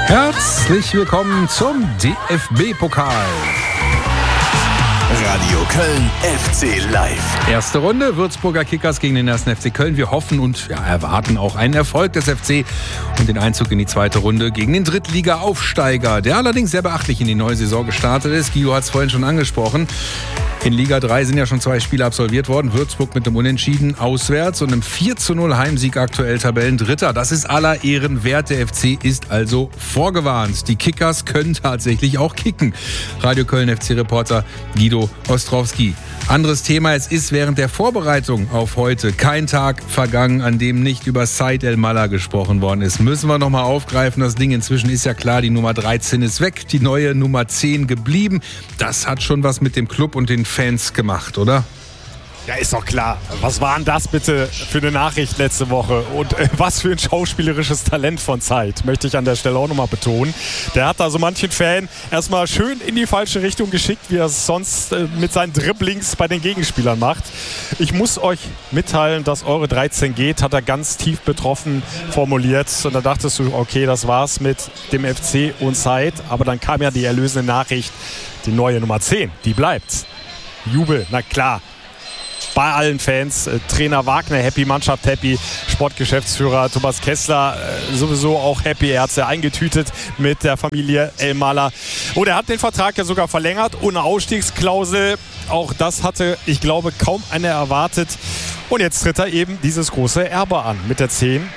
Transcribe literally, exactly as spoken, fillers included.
Herzlich willkommen zum D F B-Pokal. Radio Köln F C Live. Erste Runde, Würzburger Kickers gegen den ersten F C Köln. Wir hoffen und ja, erwarten auch einen Erfolg des F C und den Einzug in die zweite Runde gegen den Drittliga-Aufsteiger, der allerdings sehr beachtlich in die neue Saison gestartet ist. Guido hat es vorhin schon angesprochen. In Liga drei sind ja schon zwei Spiele absolviert worden. Würzburg mit einem Unentschieden auswärts und einem vier zu null Heimsieg, aktuell Tabellendritter. Das ist aller Ehren wert. Der F C ist also vorgewarnt. Die Kickers können tatsächlich auch kicken. Radio Köln F C-Reporter Guido Ostrowski. Anderes Thema, es ist während der Vorbereitung auf heute kein Tag vergangen, an dem nicht über Said El-Mallah gesprochen worden ist. Müssen wir nochmal aufgreifen, das Ding inzwischen ist ja klar, die Nummer dreizehn ist weg, die neue Nummer zehn geblieben. Das hat schon was mit dem Club und den Fans gemacht, oder? Ja, ist doch klar. Was war denn das bitte für eine Nachricht letzte Woche? Und äh, was für ein schauspielerisches Talent von Said, möchte ich an der Stelle auch nochmal betonen. Der hat da so manchen Fan erstmal schön in die falsche Richtung geschickt, wie er es sonst äh, mit seinen Dribblings bei den Gegenspielern macht. Ich muss euch mitteilen, dass eure dreizehn geht, hat er ganz tief betroffen formuliert. Und da dachtest du, okay, das war's mit dem F C und Said. Aber dann kam ja die erlösende Nachricht, die neue Nummer zehn, die bleibt. Jubel, na klar. Bei allen Fans, äh, Trainer Wagner happy, Mannschaft happy, Sportgeschäftsführer Thomas Kessler äh, sowieso auch happy. Er hat es ja eingetütet mit der Familie El-Mallah. Und er hat den Vertrag ja sogar verlängert, ohne Ausstiegsklausel. Auch das hatte, ich glaube, kaum einer erwartet. Und jetzt tritt er eben dieses große Erbe an mit der zehn.